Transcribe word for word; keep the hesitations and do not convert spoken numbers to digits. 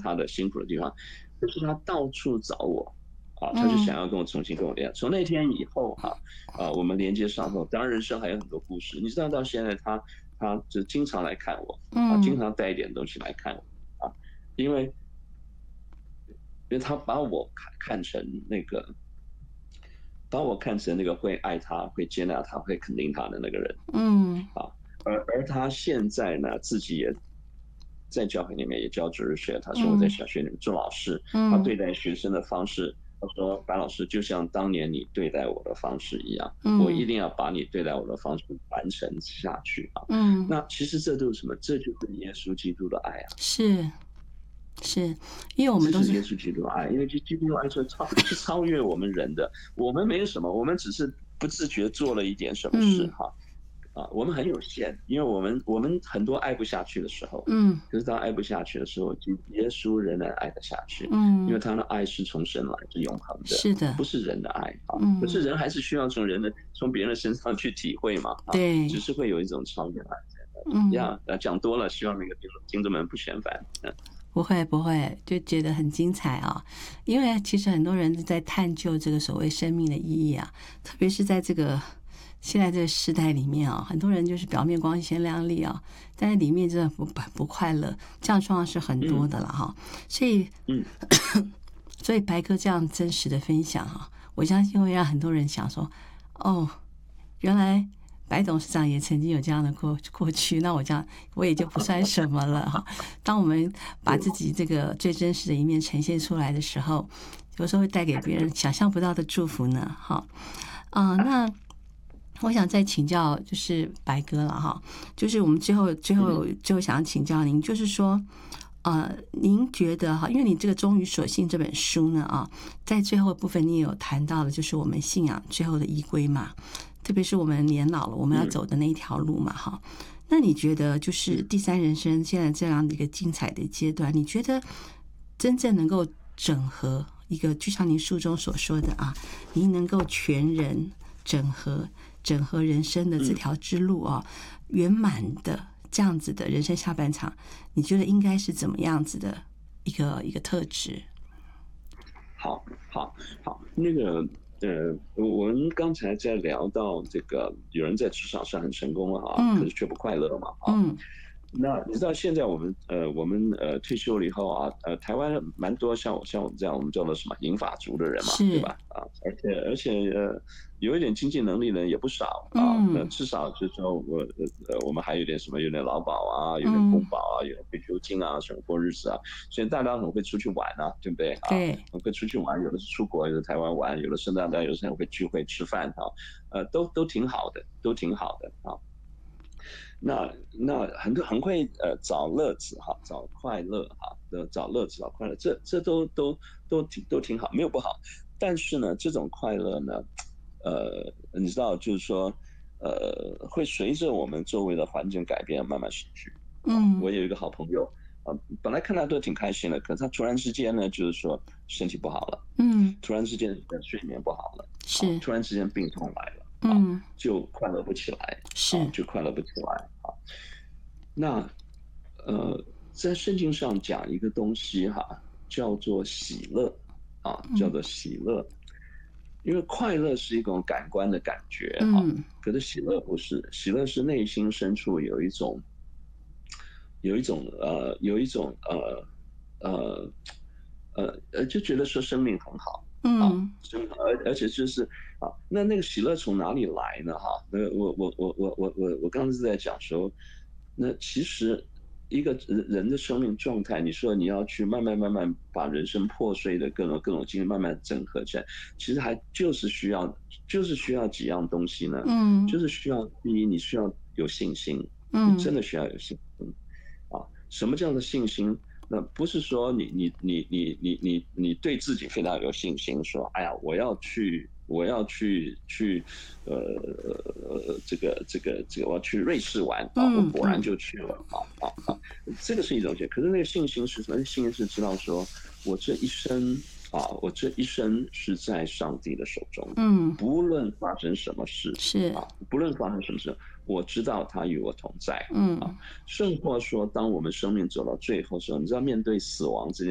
他的辛苦的地方，可是他到处找我。啊，他就想要跟我重新跟我连。从那天以后哈、啊，呃，我们连接上后，当然人生还有很多故事。你知道到现在他他就经常来看我，啊，经常带一点东西来看我，啊，因为因为他把我看看成那个，把我看成那个会爱他、会接纳他、会肯定他的那个人。 嗯啊，而而他现在呢，自己也在教会里面也教主日学，他说我在嗯小学里面做老师，他嗯对待学生的方式，他说白老师就像当年你对待我的方式一样，我一嗯定要把你对待我的方式传承下去啊。 嗯， 那其实这都是什么？这就是耶稣基督的爱啊。 是是，因为我们都是这是耶稣基督的爱，因为基基督的爱是超是超越我们人的，我们没有什么，我们只是不自觉做了一点什么事嗯哈。啊，我们很有限，因为我们我们很多爱不下去的时候， 嗯可是当爱不下去的时候，耶稣仍然爱得下去，因为嗯， 他的爱是从神来，是永恒的， 是的， 不是人的爱啊。可是嗯， 人还是需要从人的从别人的身上去体会嘛啊，只对， 是会有一种超越爱在那嗯。 呀。呃讲多了，希望那个听众听众们不嫌烦。嗯不会不会，就觉得很精彩啊！因为其实很多人在探究这个所谓生命的意义啊，特别是在这个现在这个时代里面啊，很多人就是表面光鲜亮丽啊，但是里面真的不不快乐，这样状况是很多嗯的了哈。所以嗯。 所以白哥这样真实的分享哈，我相信会让很多人想说，哦，原来白董事长也曾经有这样的过过去，那我这样我也就不算什么了哈。当我们把自己这个最真实的一面呈现出来的时候，有时候会带给别人想象不到的祝福呢。哈，啊、那我想再请教就是白哥了哈，就是我们最后最后最后想请教您，就是说。呃，您觉得哈，因为你这个《忠于所信》这本书呢啊，在最后部分你也有谈到的，就是我们信仰最后的依归嘛，特别是我们年老了，我们要走的那一条路嘛哈。那你觉得就是第三人生现在这样的一个精彩的阶段，你觉得真正能够整合一个，就像您书中所说的啊，您能够全人整合整合人生的这条之路啊，圆满的。这样子的人生下半场，你觉得应该是怎么样子的一个一个特质？ 好，好，好，那个，呃，我们刚才在聊到这个，有人在职场上很成功了啊， 嗯可是却不快乐嘛，啊， 嗯那你知道现在我们呃我们呃退休了以后啊，呃台湾蛮多像我像我们这样我们叫做什么银发族的人嘛，对是吧？啊，而且而且呃有一点经济能力的人也不少啊，那嗯至少就是说我呃我们还有点什么有点劳保啊，有点公嗯保啊，有点退休金啊，生活过日子啊，所以大家很会出去玩啊，对不对啊？ 对很会出去玩，有的是出国，有的台湾玩，有的是大家有时候会聚会吃饭哈，呃都都挺好的，都挺好的啊。那那很多很会呃找乐子哈，找快乐哈，的找乐子找快乐，这这都都都挺都挺好，没有不好。但是呢，这种快乐呢，呃，你知道，就是说，呃，会随着我们周围的环境改变慢慢失去。啊， 嗯我有一个好朋友，啊，本来看他都挺开心的，可是他突然之间呢，就是说身体不好了， 嗯突然之间睡眠不好了，啊， 是突然之间病痛来了。啊， 嗯就快乐不起来，啊， 是就快乐不起来啊。那呃，在圣经上讲一个东西哈，叫做喜乐啊，叫嗯做喜乐。因为快乐是一种感官的感觉哈， 嗯可是喜乐不是，喜乐是内心深处有一种有一种呃有一种呃呃呃呃就觉得说生命很好。啊， 嗯生而而且就是啊，那那个喜乐从哪里来呢？哈，那我我我我我我我刚刚是在讲说，那其实一个人人的生命状态，你说你要去慢慢慢慢把人生破碎的各种各种经历慢慢整合起来，其实还就是需要就是需要几样东西呢？ 嗯就是需要第一，你需要有信心，你嗯真的需要有信心。啊，什么叫做信心？那不是说你你你你你你你对自己非常有信心，说哎呀，我要去我要去去呃呃这个这个这个我要去瑞士玩啊，我嗯果然就去了啊啊啊，这个是一种信，可是那个信心是什么？信心是知道说我这一生啊，我这一生是在上帝的手中， 嗯不论发生什么事是啊，不论发生什么事，我知道他与我同在。啊， 嗯甚或说，当我们生命走到最后的时候，你知道面对死亡这件